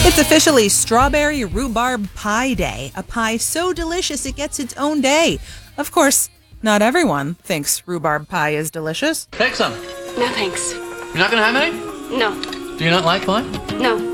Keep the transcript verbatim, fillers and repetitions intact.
It's officially Strawberry Rhubarb Pie Day, a pie so delicious it gets its own day. Of course, not everyone thinks rhubarb pie is delicious. Take some. No, thanks. You're not going to have any? No. Do you not like pie? No.